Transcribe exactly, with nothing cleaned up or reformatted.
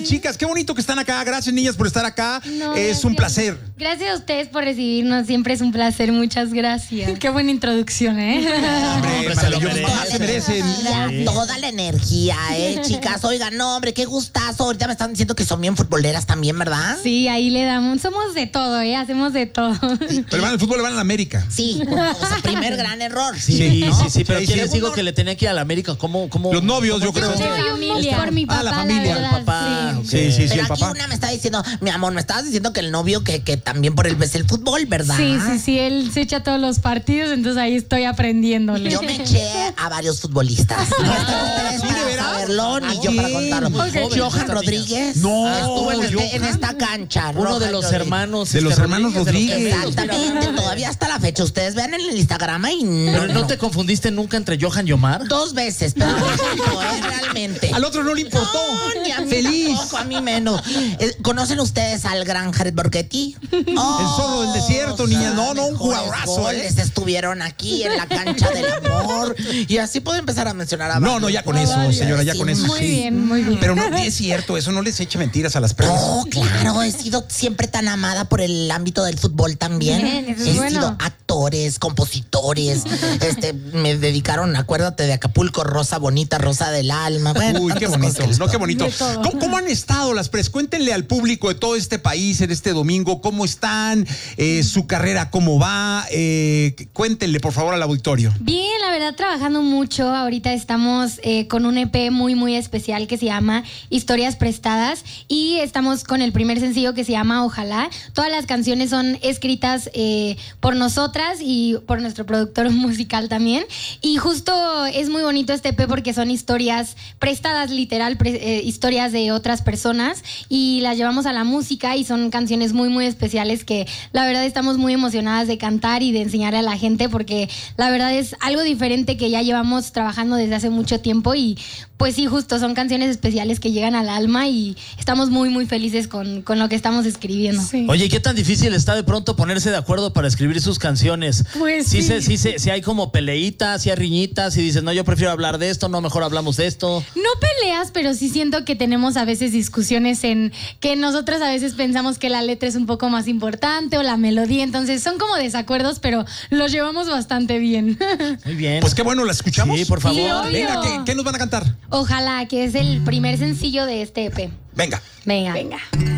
chicas, qué bonito que están acá. Gracias, niñas, por estar acá. No, es gracias. un placer. Gracias a ustedes por recibirnos. Siempre es un placer. Muchas gracias. Qué buena introducción, ¿eh? Hombre, hombre, se lo maravilloso. merece. Se merecen. Sí. Toda la energía, ¿eh, chicas? Oigan, no, hombre, qué gustazo. Ahorita me están diciendo que son bien futboleras también, ¿verdad? Sí, ahí le damos. Somos de todo, ¿eh? Hacemos de todo. Pero van al fútbol, le van a la América. Sí, o sea, primer gran error. Sí, ¿no? sí, sí, pero Sí, ¿quién sí. les digo que le tenía que ir a la América? ¿Cómo, cómo, Los novios, yo cómo creo. empezó? Soy familia. Por mi papá, Ah, la familia. verdad, El papá, sí. ok. Sí, sí, sí, Pero el aquí papá. una me está diciendo, mi amor, me estabas diciendo que el novio que, que también por él ves el fútbol, ¿verdad? Sí, sí, sí, él se echa todos los partidos, entonces ahí estoy aprendiéndole. Yo me eché a varios futbolistas. No están ustedes ¿Sí, para de veras? saberlo, ni ¿A yo para quién? contarlo. Muy joven Johan esta Rodríguez No, estuvo en, este- Johan. en esta cancha. Uno de Johan los Rodríguez. hermanos. De los este, hermanos Rodríguez. de los que- Exactamente, todavía hasta la fecha. Ustedes vean en el Instagram y no, Pero no no. te confundiste nunca entre Johan y Omar. Dos veces, pero no, eh, realmente. Al otro no le importó. No, ni a mí Feliz. tampoco, a mí menos. Eh, ¿Conocen ustedes al gran Jared Borghetti? Oh, El zorro del desierto, niña. No, no, un mejores jugadorazo, ¿eh? goles estuvieron aquí en la cancha del amor. Y así puedo empezar a mencionar a No, varios. no, ya con eso, señora, ya Sí, con eso. Muy sí. bien, muy bien. Pero no es cierto, eso no les eche mentiras a las personas. No, claro, he sido siempre tan amada por el ámbito del fútbol también. Bien, eso es he bueno. sido actores, compositores, este, me dedicaron, acuérdate de Acapulco, Rosa Bonita, Rosa del Alma. Bueno, Uy, qué tantas bonito, cosas que les no, qué puedo- bonito. De todo. ¿Cómo, cómo han estado las pres? Cuéntenle al público de todo este país en este domingo, cómo están, eh, su carrera, cómo va. Eh, cuéntenle, por favor, al auditorio. Bien, la verdad, trabajando mucho. Ahorita estamos eh, con un E P muy, muy especial que se llama Historias Prestadas y estamos con el primer sencillo que se llama Ojalá. Todas las canciones son escritas eh, por nosotras y por nuestro productor musical también. Y justo es muy bonito este E P porque son historias prestadas, literal, pre- eh, historias de otras personas y las llevamos a la música y son canciones muy, muy especiales que la verdad estamos muy emocionadas de cantar y de enseñarle a la gente porque la verdad es algo diferente que ya llevamos trabajando desde hace mucho tiempo y pues sí, justo son canciones especiales que llegan al alma y estamos muy, muy felices con, con lo que estamos escribiendo. Sí. Oye, ¿y qué tan difícil está de pronto ponerse de acuerdo para escribir sus canciones? Pues sí. sí. Se, sí, se, sí hay como peleitas, sí hay riñitas, y dices, no, yo prefiero hablar de esto, no, mejor hablamos de esto. No peleas, pero sí siento que tenemos a veces discusiones en que nosotras a veces pensamos que la letra es un poco más importante o la melodía, entonces son como desacuerdos, pero los llevamos bastante bien. Muy bien. Pues qué bueno, ¿la escuchamos? Sí, por favor. Sí, obvio. Venga, ¿qué, qué nos van a cantar? Ojalá, que es el primer sencillo de este E P. Venga. Venga. Venga.